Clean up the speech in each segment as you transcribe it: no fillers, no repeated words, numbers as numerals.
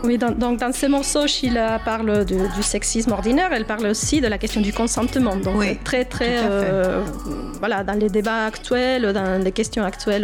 Oui, donc dans ces morceaux, Sheila parle du sexisme ordinaire, elle parle aussi de la question du consentement. Donc oui, très, voilà, dans les débats actuels, dans les questions actuelles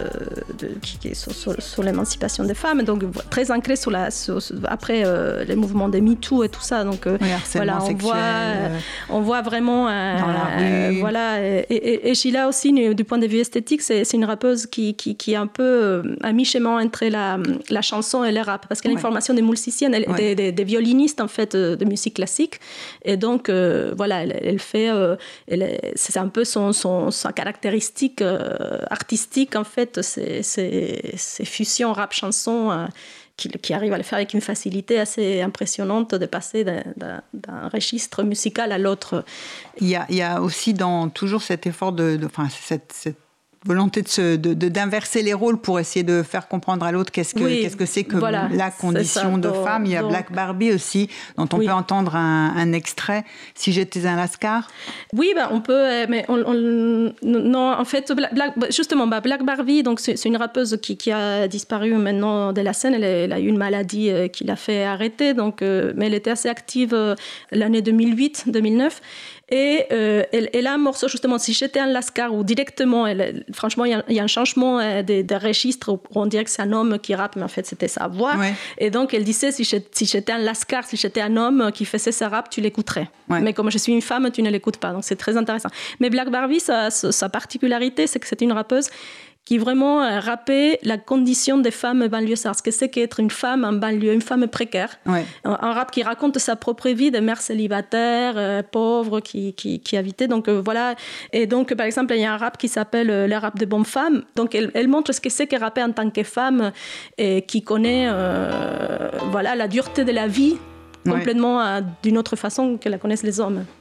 sur l'émancipation des femmes, donc très ancré après les mouvements des MeToo et tout ça. Donc voilà, on voit vraiment dans la rue. Voilà, et Sheila aussi, du point de vue esthétique, c'est une rappeuse qui est un peu à mi-chemin entre la chanson et le rap, parce qu'elle a une formation de musicienne, des violinistes en fait de musique classique, et donc voilà, elle fait, c'est un peu sa caractéristique artistique en fait, ces fusions rap chanson qui arrive à le faire avec une facilité assez impressionnante de passer d'un registre musical à l'autre. Il y a aussi toujours cet effort cette volonté d'inverser les rôles pour essayer de faire comprendre à l'autre qu'est-ce que c'est que la condition de femme. Il y a Black Barbie aussi, dont on peut entendre un extrait. Si j'étais un Lascar. Oui, on peut, mais non, en fait, Black Barbie, donc c'est une rappeuse qui a disparu maintenant de la scène. Elle a eu une maladie qui l'a fait arrêter, donc, mais elle était assez active l'année 2008-2009. Et elle a un morceau, justement, Si j'étais un Lascar, où directement, franchement, il y a un changement de registre, où on dirait que c'est un homme qui rappe, mais en fait, c'était sa voix. Ouais. Et donc, elle disait, si j'étais un Lascar, si j'étais un homme qui faisait sa rap, tu l'écouterais. Ouais. Mais comme je suis une femme, tu ne l'écoutes pas. Donc, c'est très intéressant. Mais Black Barbie, sa particularité, c'est que c'est une rappeuse qui vraiment rappait la condition des femmes banlieusardes, ce que c'est qu'être une femme en banlieue, une femme précaire. Ouais. Un rap qui raconte sa propre vie de mère célibataire, pauvre, qui habitait. Donc voilà. Et donc, par exemple, il y a un rap qui s'appelle le rap de bonne femme. Donc elle montre ce que c'est que rapper en tant que femme et qui connaît la dureté de la vie complètement d'une autre façon que la connaissent les hommes.